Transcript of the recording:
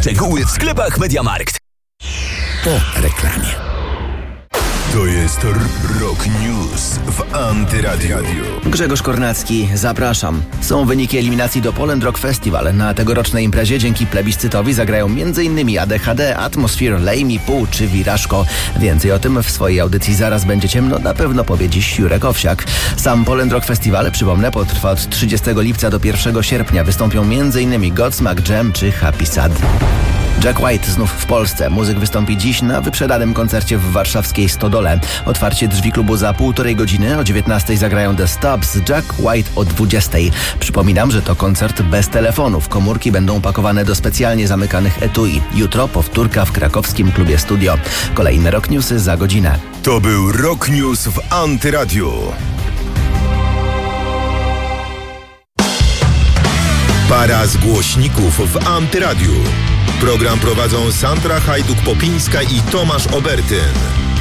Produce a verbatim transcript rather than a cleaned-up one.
Szczegóły w sklepach MediaMarkt. Po reklamie. To jest Rock News w Antyradio. Grzegorz Kornacki, zapraszam. Są wyniki eliminacji do Poland Rock Festival. Na tegorocznej imprezie dzięki plebiscytowi zagrają m.in. A D H D, Atmosphere, Lay Me Pół czy Wirażko. Więcej o tym w swojej audycji Zaraz będzie ciemno na pewno powie dziś Jurek Owsiak. Sam Poland Rock Festival, przypomnę, potrwa od trzydziestego lipca do pierwszego sierpnia. Wystąpią m.in. Godsmack, Jam czy Happy Sad. Jack White znów w Polsce. Muzyk wystąpi dziś na wyprzedanym koncercie w warszawskiej Stodole. Otwarcie drzwi klubu za półtorej godziny. O dziewiętnastej zagrają The Stubbs, Jack White o dwudziestej. Przypominam, że to koncert bez telefonów. Komórki będą pakowane do specjalnie zamykanych etui. Jutro powtórka w krakowskim klubie Studio. Kolejne Rock Newsy za godzinę. To był Rock News w Antyradiu. Para z głośników w Antyradiu. Program prowadzą Sandra Hajduk-Popińska i Tomasz Obertyn.